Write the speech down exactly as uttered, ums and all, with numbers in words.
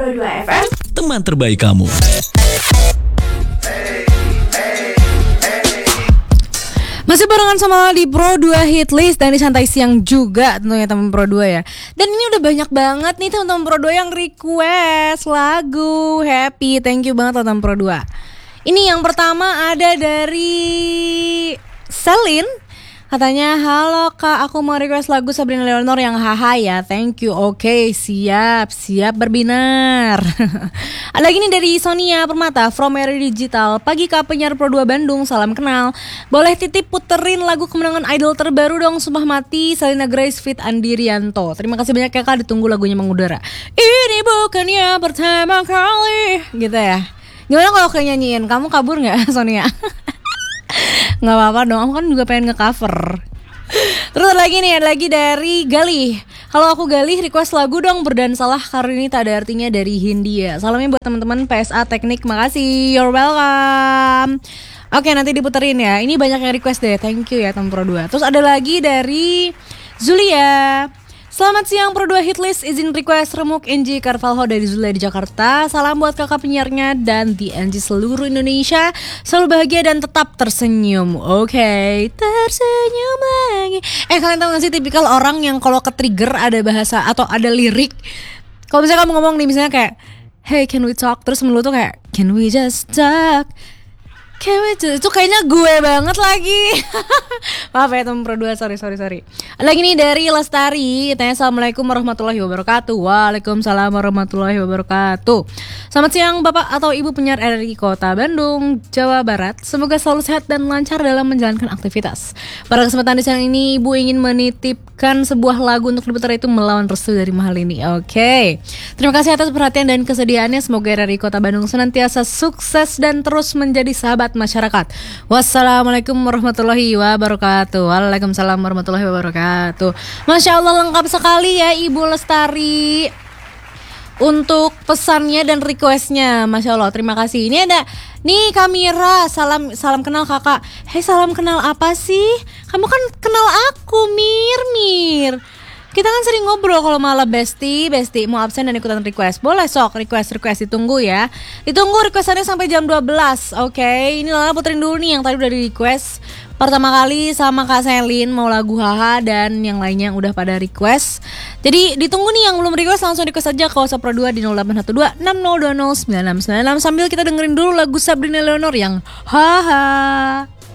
Pro dua F M, teman terbaik kamu. Masih barengan sama di Pro dua Hitlist dan di Santai Siang juga tentunya teman Pro dua ya. Dan ini udah banyak banget nih teman-teman Pro dua yang request lagu Happy. Thank you banget teman Pro dua. Ini yang pertama ada dari Selin. Katanya, halo kak, aku mau request lagu Sabrina Leonor yang haha ya. Thank you, oke, okay, siap, siap berbinar. Ada lagi nih dari Sonia Permata, From Eri Digital. Pagi kak, penyiar Pro dua Bandung, salam kenal. Boleh titip puterin lagu kemenangan idol terbaru dong, Sumpah Mati, Salina Grace Fit Andi Rianto. Terima kasih banyak ya kak, ditunggu lagunya mengudara. Ini bukannya pertama kali. Gitu ya. Gimana kalau kayak nyanyiin, kamu kabur gak Sonia? Nggak apa-apa dong, aku kan juga pengen nge-cover. Terus ada lagi nih, ada lagi dari Galih. Kalau aku Galih request lagu dong Berdansalah karena ini tak ada artinya dari Hindia. Salamnya buat teman-teman P S A Teknik, makasih, you're welcome. Oke, nanti diputerin ya. Ini banyak yang request deh, thank you ya teman Pro dua. Terus ada lagi dari Zulia. Selamat siang Pro dua Hitlist, izin request remuk N J Carvalho dari Zulia di Jakarta. Salam buat kakak penyiarnya dan di N J seluruh Indonesia. Selalu bahagia dan tetap tersenyum. Oke, okay. Tersenyum lagi. Eh kalian tahu gak sih tipikal orang yang kalau ke-trigger ada bahasa atau ada lirik, kalau misalnya kamu ngomong nih misalnya kayak hey can we talk, terus mulut tuh kayak can we just talk, itu kayaknya gue banget lagi. Maaf ya teman Pro dua, sorry sorry sorry. Lagi nih dari Lestari, tanya assalamualaikum warahmatullahi wabarakatuh. Waalaikumsalam warahmatullahi wabarakatuh. Selamat siang Bapak atau Ibu penyiar R R I Kota Bandung, Jawa Barat. Semoga selalu sehat dan lancar dalam menjalankan aktivitas. Pada kesempatan di siang ini Ibu ingin menitipkan sebuah lagu untuk diputar, itu Melawan Restu dari Mahalini. Oke, okay. Terima kasih atas perhatian dan kesediaannya. Semoga R R I Kota Bandung senantiasa sukses dan terus menjadi sahabat masyarakat. Wassalamualaikum warahmatullahi wabarakatuh. Waalaikumsalam warahmatullahi wabarakatuh. Masya Allah, lengkap sekali ya Ibu Lestari untuk pesannya dan requestnya. Masya Allah, terima kasih. Ini ada nih Kamira, salam salam kenal kakak. Hei, salam kenal apa sih? Kamu kan kenal aku, Mir Mir. Kita kan sering ngobrol kalau malam Besti, Besti mau absen dan ikutan request. Boleh sok request-request, ditunggu ya. Ditunggu requestannya sampai jam dua belas. Oke, okay. Ini Lala puterin dulu nih yang tadi udah di request pertama kali sama Kak Selin, mau lagu haha, dan yang lainnya yang udah pada request. Jadi ditunggu nih yang belum request, langsung request aja ke WhatsApp Pro dua di nol delapan satu dua enam nol dua nol sembilan enam sembilan enam sambil kita dengerin dulu lagu Sabrina Leonor yang haha.